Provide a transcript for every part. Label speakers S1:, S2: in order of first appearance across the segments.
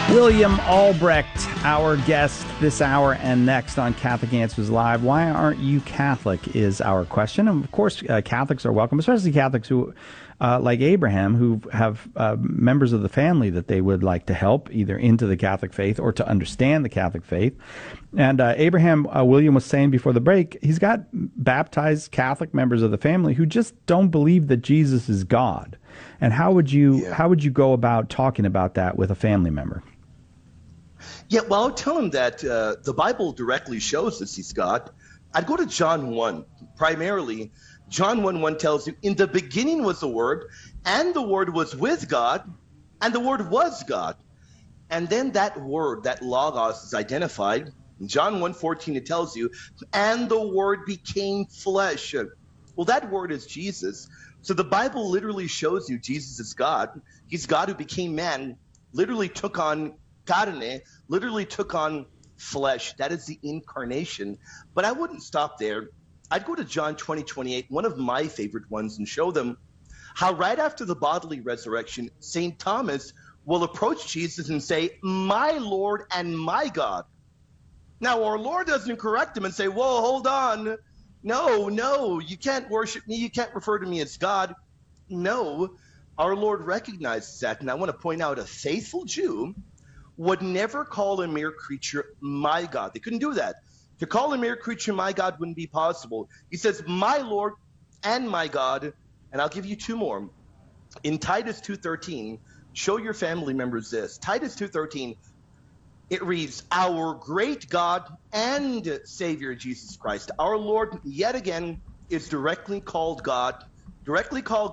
S1: William Albrecht, our guest this hour and next on Catholic Answers Live. Why aren't you Catholic is our question. And of course, Catholics are welcome, especially Catholics who, like Abraham, who have members of the family that they would like to help either into the Catholic faith or to understand the Catholic faith. And Abraham, William was saying before the break, he's got baptized Catholic members of the family who just don't believe that Jesus is God. And how would you go about talking about that with a family member?
S2: Yeah, well, I'll tell him that the Bible directly shows us he's God. I'd go to John 1. Primarily, John 1:1 tells you, in the beginning was the Word, and the Word was with God, and the Word was God. And then that word, that logos, is identified. In John 1:14, it tells you, and the Word became flesh. Well, that word is Jesus. So the Bible literally shows you Jesus is God. He's God who became man, literally took on carne, literally took on flesh. That is the incarnation. But I wouldn't stop there. I'd go to John 20:28, one of my favorite ones, and show them how right after the bodily resurrection, St. Thomas will approach Jesus and say, my Lord and my God. Now, our Lord doesn't correct him and say, whoa, hold on. No, you can't worship me. You can't refer to me as God. No, our Lord recognizes that. And I want to point out a faithful Jew would never call a mere creature my God. They couldn't do that. To call a mere creature my God wouldn't be possible. He says, my Lord and my God. And I'll give you two more. In Titus 2:13, show your family members this. Titus 2:13, it reads, our great God and Savior Jesus Christ. Our Lord, yet again, is directly called God, directly called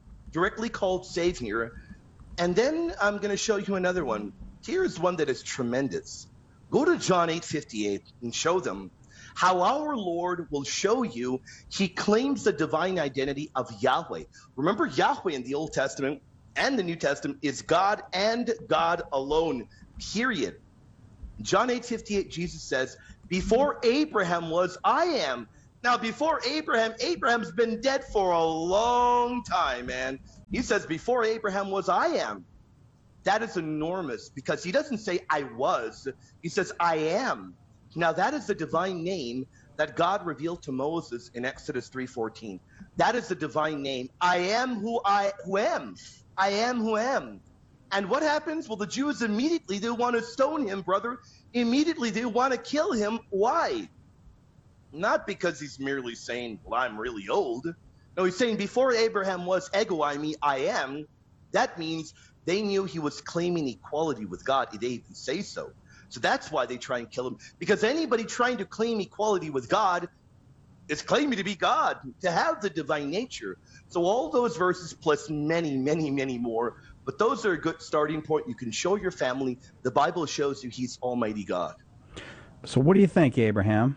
S2: Savior. And then I'm going to show you another one. Here's one that is tremendous. Go to John 8:58 and show them how our Lord will show you he claims the divine identity of Yahweh. Remember, Yahweh in the Old Testament and the New Testament is God and God alone, period. John 8:58, Jesus says, before Abraham was, I am. Now, before Abraham, Abraham's been dead for a long time, man. He says, before Abraham was, I am. That is enormous because he doesn't say I was. He says I am. Now that is the divine name that God revealed to Moses in Exodus 3:14. That is the divine name. I am who am. I am who am. And what happens? Well, the Jews immediately, they want to stone him, brother. Immediately they want to kill him. Why? Not because he's merely saying, well, I'm really old. No, he's saying before Abraham was ego eimi, I am. That means they knew he was claiming equality with God. They even say so. So that's why they try and kill him. Because anybody trying to claim equality with God is claiming to be God, to have the divine nature. So all those verses plus many, many, many more. But those are a good starting point. You can show your family. The Bible shows you he's Almighty God.
S1: So what do you think, Abraham?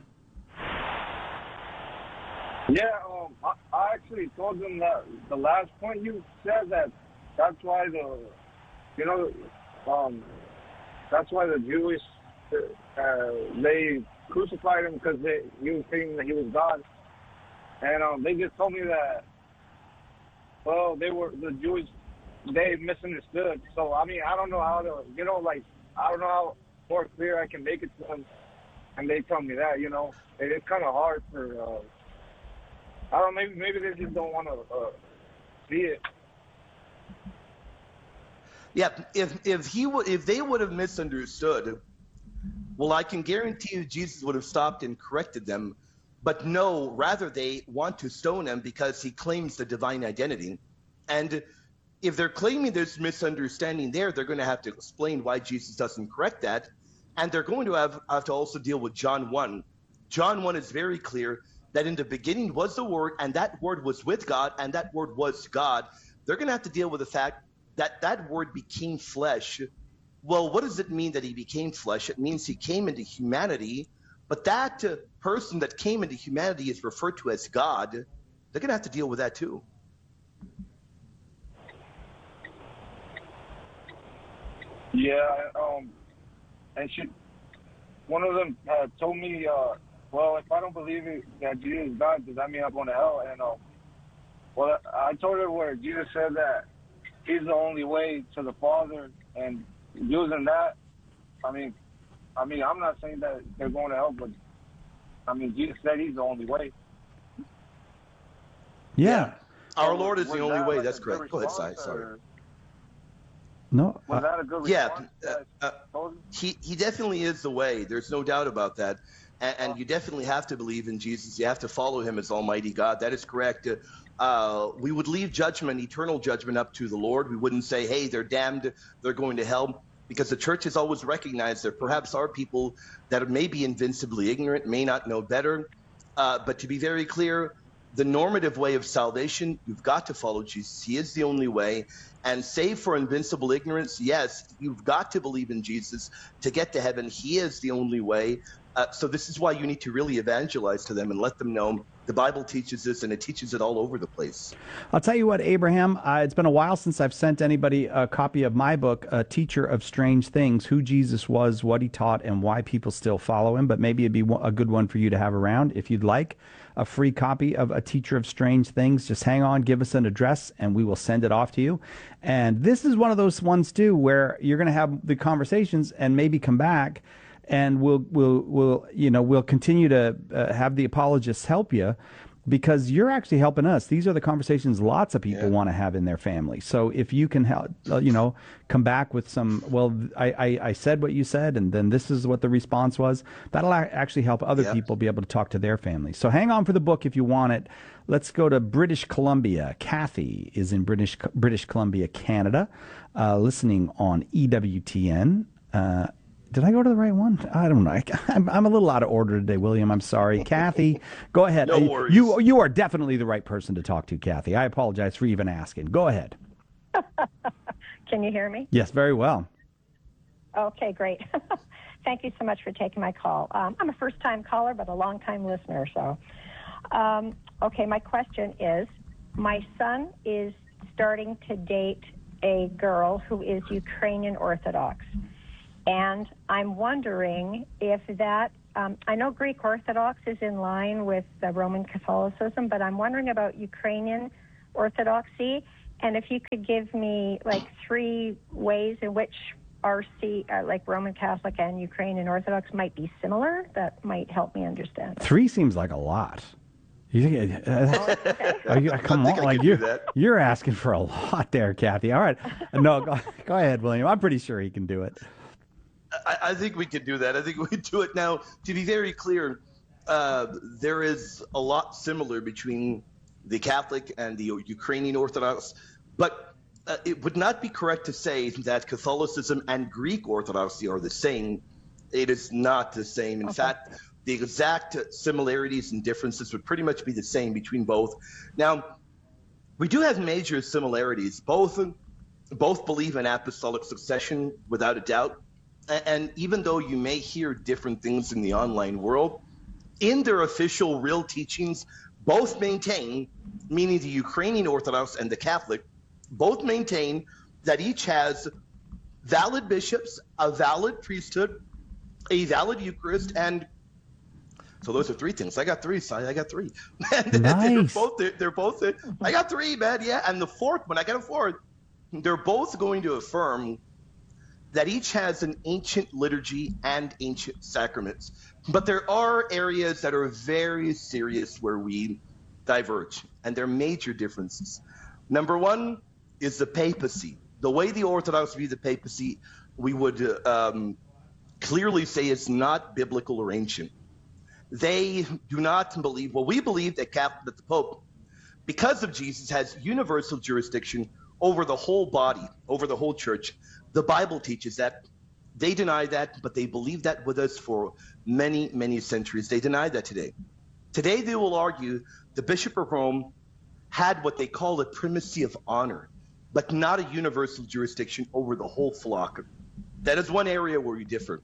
S3: Yeah, I actually told them that the last point you said that's why that's why the Jewish they crucified him because he was saying that he was God, and they just told me that they misunderstood. So I mean I don't know how to I don't know how more clear I can make it to them, and they tell me that it's kind of hard for I don't know, maybe they just don't want to see it.
S2: Yeah, if they would have misunderstood, well, I can guarantee you Jesus would have stopped and corrected them. But no, rather they want to stone him because he claims the divine identity. And if they're claiming there's misunderstanding there, they're going to have to explain why Jesus doesn't correct that. And they're going to have to also deal with John 1. John 1 is very clear that in the beginning was the Word, and that Word was with God, and that Word was God. They're going to have to deal with the fact that Word became flesh. Well, what does it mean that he became flesh? It means he came into humanity, but that person that came into humanity is referred to as God. They're going to have to deal with that too.
S3: Yeah, and one of them told me, well, if I don't believe that Jesus is God, does that mean I'm going to hell? And well, I told her where Jesus said that he's the only way to the Father, and using that, I mean, I'm not saying that they're going to hell, but I mean, Jesus said He's the only way.
S1: Yeah.
S2: Our Lord is the only way.
S3: Like
S2: That's correct. Go ahead, Si. Sorry.
S1: No.
S3: Was that a good response?
S2: He definitely is the way. There's no doubt about that. And you definitely have to believe in Jesus. You have to follow him as Almighty God. That is correct. We would leave judgment, eternal judgment, up to the Lord. We wouldn't say, hey, they're damned, they're going to hell, because the church has always recognized there perhaps are people that may be invincibly ignorant, may not know better. But to be very clear, the normative way of salvation, you've got to follow Jesus. He is the only way. And save for invincible ignorance, yes, you've got to believe in Jesus to get to heaven. He is the only way. So this is why you need to really evangelize to them and let them know the Bible teaches this, and it teaches it all over the place.
S1: I'll tell you what, Abraham, it's been a while since I've sent anybody a copy of my book, A Teacher of Strange Things, who Jesus was, what he taught, and why people still follow him. But maybe it'd be a good one for you to have around if you'd like. A free copy of A Teacher of Strange Things. Just hang on, give us an address, and we will send it off to you. And this is one of those ones, too, where you're going to have the conversations and maybe come back, and we'll continue to have the apologists help you, because you're actually helping us. These are the conversations lots of people want to have in their family. So if you can help, come back with some, I said what you said, and then this is what the response was, that'll actually help other people be able to talk to their families. So hang on for the book if you want it. Let's go to British Columbia. Kathy is in British Columbia, Canada, listening on EWTN. Did I go to the right one? I don't know. I'm a little out of order today, William. I'm sorry. Kathy, go ahead.
S2: No worries.
S1: You are definitely the right person to talk to, Kathy. I apologize for even asking. Go ahead.
S4: Can you hear me?
S1: Yes, very well.
S4: Okay, great. Thank you so much for taking my call. I'm a first-time caller, but a long-time listener. So, okay, my question is, my son is starting to date a girl who is Ukrainian Orthodox. And I'm wondering if that, I know Greek Orthodox is in line with Roman Catholicism, but I'm wondering about Ukrainian Orthodoxy, and if you could give me like 3 ways in which RC, like Roman Catholic and Ukrainian Orthodox, might be similar, that might help me understand.
S1: 3 seems like a lot. You think? Come on, like you're asking for a lot there, Kathy. All right, no, go ahead, William. I'm pretty sure he can do it.
S2: I think we could do that. I think we could do it. Now, to be very clear, there is a lot similar between the Catholic and the Ukrainian Orthodox, but it would not be correct to say that Catholicism and Greek Orthodoxy are the same. It is not the same. In fact, the exact similarities and differences would pretty much be the same between both. Now, we do have major similarities. Both believe in apostolic succession, without a doubt. And even though you may hear different things in the online world, in their official real teachings, both maintain, meaning the Ukrainian Orthodox and the Catholic, both maintain that each has valid bishops, a valid priesthood, a valid Eucharist, and so those are 3 things. I got 3, Si. I got 3.
S1: Nice.
S2: They're both. I got 3, man. Yeah, and the 4th one, I got a 4th. They're both going to affirm that each has an ancient liturgy and ancient sacraments. But there are areas that are very serious where we diverge, and there are major differences. Number 1 is the papacy. The way the Orthodox view the papacy, we would clearly say is not biblical or ancient. They do not believe, we believe that the Pope, because of Jesus, has universal jurisdiction over the whole body, over the whole church. The Bible teaches that. They deny that, but they believe that with us for many, many centuries. They deny that today. Today they will argue the Bishop of Rome had what they call a primacy of honor, but not a universal jurisdiction over the whole flock. That is one area where we differ.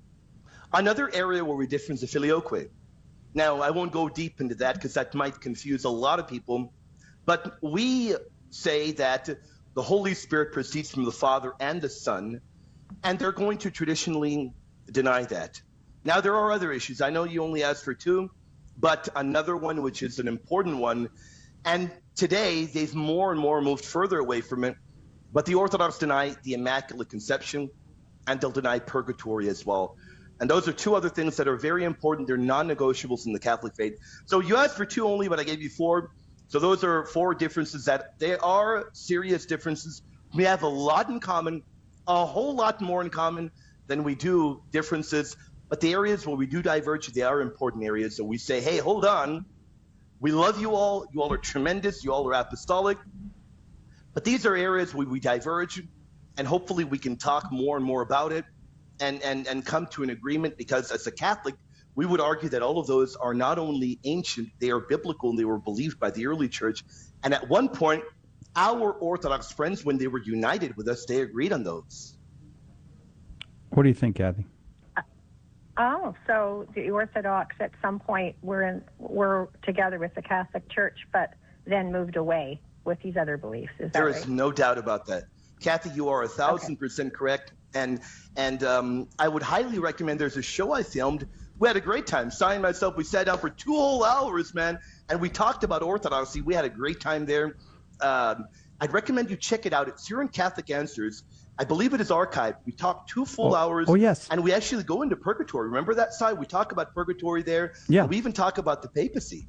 S2: Another area where we differ is the filioque. Now, I won't go deep into that because that might confuse a lot of people, but we say that the Holy Spirit proceeds from the Father and the Son, and they're going to traditionally deny that. Now, there are other issues. I know you only asked for 2, but another one, which is an important one, and today they've more and more moved further away from it, but the Orthodox deny the Immaculate Conception. and they'll deny purgatory as well. And those are two other things that are very important. They're non-negotiables in the Catholic faith. So you asked for two only, but I gave you four. So those are four differences that they are serious differences. We have a lot in common, a whole lot more in common than we do differences. But the areas where we do diverge, they are important areas. So we say, hey, hold on. We love you all. You all are tremendous. You all are apostolic. But these are areas where we diverge, and hopefully we can talk more and more about it and come to an agreement, because as a Catholic, we would argue that all of those are not only ancient, they are biblical, and they were believed by the early church. And at one point, our Orthodox friends, when they were united with us, they agreed on those.
S1: What do you think, Kathy?
S4: Oh, so the Orthodox at some point were together with the Catholic Church, but then moved away with these other beliefs. Is that
S2: There
S4: right?
S2: is no doubt about that. Kathy, you are 1,000% correct. And I would highly recommend, there's a show I filmed. We had a great time. Sai and myself, we sat down for 2 whole hours, man, and we talked about Orthodoxy. We had a great time there. I'd recommend you check it out. It's here in Catholic Answers. I believe it is archived. We talked 2 full hours.
S1: Oh, yes.
S2: And we actually go into purgatory. Remember that, Sai? We talk about purgatory there.
S1: Yeah.
S2: We even talk about the papacy.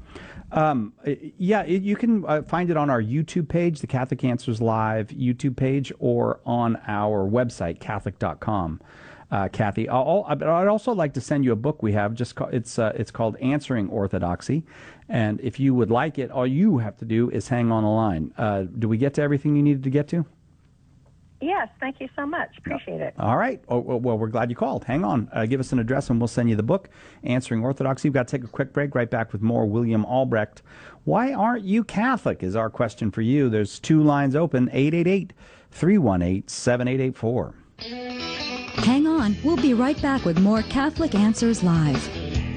S1: You can find it on our YouTube page, the Catholic Answers Live YouTube page, or on our website, Catholic.com. Kathy, I'd also like to send you a book we have. It's called Answering Orthodoxy, and if you would like it, all you have to do is hang on the line. Do we get to everything you needed to get to?
S4: Yes, thank you so much. Appreciate it.
S1: All right. Oh, well, we're glad you called. Hang on. Give us an address and we'll send you the book, Answering Orthodoxy. We've got to take a quick break. Right back with more William Albrecht. Why aren't you Catholic is our question for you. There's 2 lines open, 888-318-7884.
S5: Hang on. We'll be right back with more Catholic Answers Live.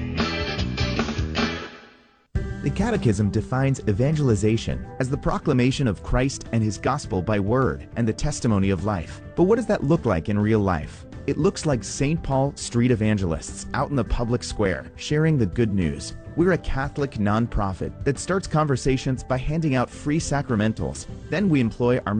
S6: The Catechism defines evangelization as the proclamation of Christ and his gospel by word and the testimony of life. But what does that look like in real life? It looks like St. Paul street evangelists out in the public square sharing the good news. We're a Catholic nonprofit that starts conversations by handing out free sacramentals. Then we employ our